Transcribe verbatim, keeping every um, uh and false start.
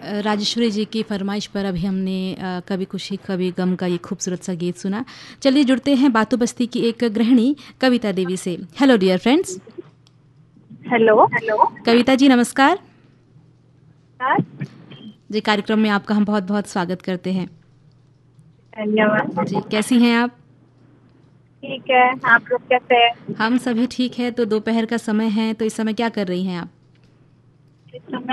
राजेश्वरी जी की फरमाइश पर अभी हमने अ, कभी खुशी कभी गम का ये खूबसूरत सा गीत सुना। चलिए जुड़ते हैं बातों बस्ती की एक गृहिणी कविता देवी से। Hello dear friends. Hello. Kavita ji नमस्कार। हाँ, जी, कार्यक्रम में आपका हम बहुत बहुत स्वागत करते हैं। धन्यवाद। जी, कैसी हैं आप? ठीक है, आप लोग कैसे हैं? हम सभी ठीक है। तो दोपहर का समय है, तो इस समय क्या कर रही हैं आप? इस समय